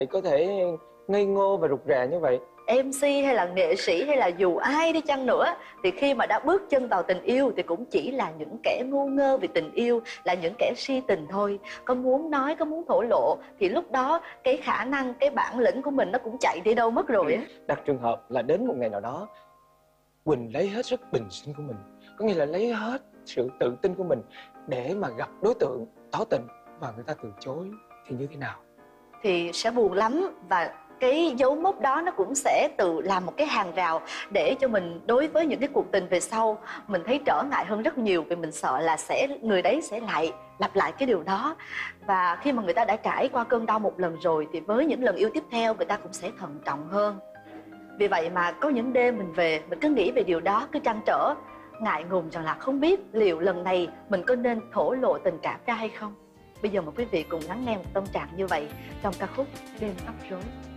thì có thể ngây ngô và rụt rè như vậy? MC hay là nghệ sĩ hay là dù ai đi chăng nữa thì khi mà đã bước chân vào tình yêu thì cũng chỉ là những kẻ ngu ngơ về tình yêu, là những kẻ si tình thôi. Có muốn nói, có muốn thổ lộ thì lúc đó cái khả năng, cái bản lĩnh của mình nó cũng chạy đi đâu mất rồi á. Đặt trường hợp là đến một ngày nào đó Quỳnh lấy hết sức bình sinh của mình, có nghĩa là lấy hết sự tự tin của mình để mà gặp đối tượng tỏ tình và người ta từ chối thì như thế nào? Thì sẽ buồn lắm, và cái dấu mốc đó nó cũng sẽ tự làm một cái hàng rào để cho mình đối với những cái cuộc tình về sau mình thấy trở ngại hơn rất nhiều, vì mình sợ là người đấy sẽ lại lặp lại cái điều đó. Và khi mà người ta đã trải qua cơn đau một lần rồi thì với những lần yêu tiếp theo người ta cũng sẽ thận trọng hơn. Vì vậy mà có những đêm mình về mình cứ nghĩ về điều đó, cứ trăn trở ngại ngùng rằng là không biết liệu lần này mình có nên thổ lộ tình cảm ra hay không. Bây giờ mời quý vị cùng lắng nghe một tâm trạng như vậy trong ca khúc Đêm Tóc Rối.